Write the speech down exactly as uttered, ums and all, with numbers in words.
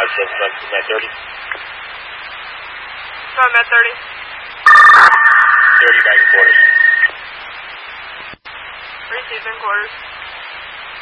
five seven seven to Met thirty. From Met thirty. thirty back in quarters. Receiving quarters.